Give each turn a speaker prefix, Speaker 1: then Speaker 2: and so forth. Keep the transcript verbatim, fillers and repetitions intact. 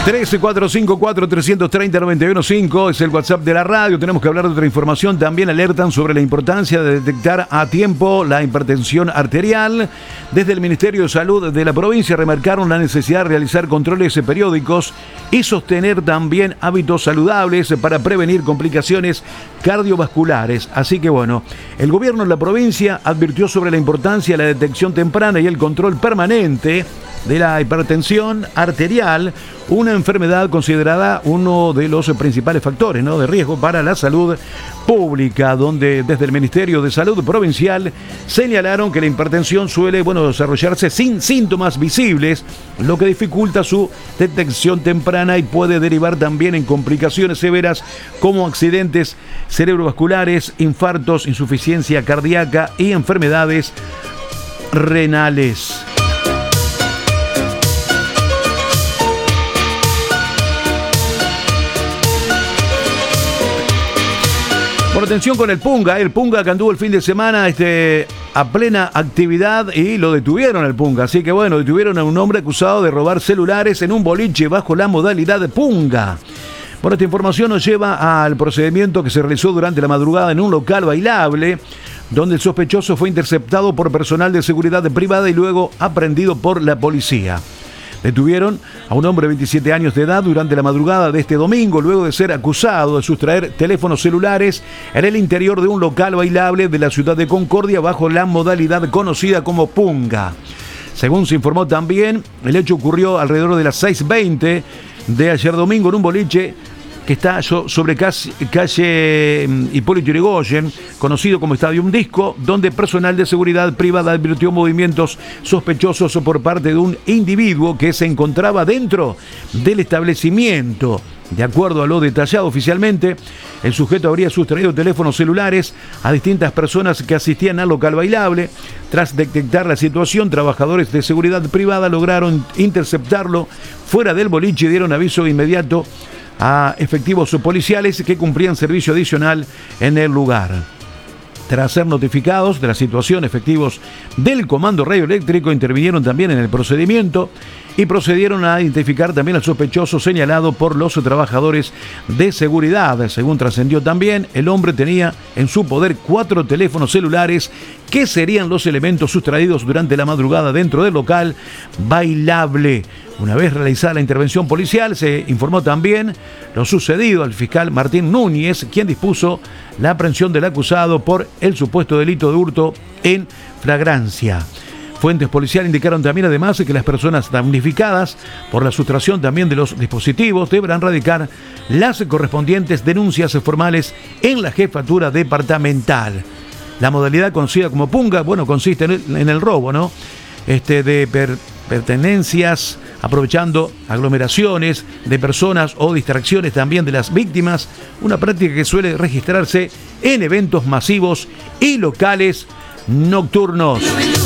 Speaker 1: trece cuatro cinco cuatro tres tres cero nueve uno cinco es el WhatsApp de la radio. Tenemos que hablar de otra información. También alertan sobre la importancia de detectar a tiempo la hipertensión arterial. Desde el Ministerio de Salud de la provincia remarcaron la necesidad de realizar controles periódicos y sostener también hábitos saludables para prevenir complicaciones cardiovasculares. Así que bueno, el gobierno de la provincia advirtió sobre la importancia de la detección temprana y el control permanente de la hipertensión arterial, una enfermedad considerada uno de los principales factores, ¿no?, de riesgo para la salud pública, donde desde el Ministerio de Salud Provincial señalaron que la hipertensión suele, bueno, desarrollarse sin síntomas visibles, lo que dificulta su detección temprana y puede derivar también en complicaciones severas como accidentes cerebrovasculares, infartos, insuficiencia cardíaca y enfermedades renales. Por atención con el Punga, el Punga que anduvo el fin de semana este, a plena actividad y lo detuvieron el Punga. Así que bueno, detuvieron a un hombre acusado de robar celulares en un boliche bajo la modalidad de Punga. Bueno, esta información nos lleva al procedimiento que se realizó durante la madrugada en un local bailable, donde el sospechoso fue interceptado por personal de seguridad privada y luego aprehendido por la policía. Detuvieron a un hombre de veintisiete años de edad durante la madrugada de este domingo, luego de ser acusado de sustraer teléfonos celulares en el interior de un local bailable de la ciudad de Concordia bajo la modalidad conocida como Punga. Según se informó también, el hecho ocurrió alrededor de las seis veinte de ayer domingo en un boliche que está sobre calle Hipólito Yrigoyen, conocido como Estadio Disco, donde personal de seguridad privada advirtió movimientos sospechosos por parte de un individuo que se encontraba dentro del establecimiento. De acuerdo a lo detallado oficialmente, el sujeto habría sustraído teléfonos celulares a distintas personas que asistían al local bailable. Tras detectar la situación, trabajadores de seguridad privada lograron interceptarlo fuera del boliche y dieron aviso inmediato a efectivos policiales que cumplían servicio adicional en el lugar. Tras ser notificados de la situación, efectivos del Comando Radioeléctrico intervinieron también en el procedimiento y procedieron a identificar también al sospechoso señalado por los trabajadores de seguridad. Según trascendió también, el hombre tenía en su poder cuatro teléfonos celulares que serían los elementos sustraídos durante la madrugada dentro del local bailable. Una vez realizada la intervención policial, se informó también lo sucedido al fiscal Martín Núñez, quien dispuso la aprehensión del acusado por el supuesto delito de hurto en flagrancia. Fuentes policiales indicaron también además que las personas damnificadas por la sustracción también de los dispositivos deberán radicar las correspondientes denuncias formales en la jefatura departamental. La modalidad conocida como Punga, bueno, consiste en el, en el robo, ¿no? Este, de per, pertenencias, aprovechando aglomeraciones de personas o distracciones también de las víctimas, una práctica que suele registrarse en eventos masivos y locales nocturnos.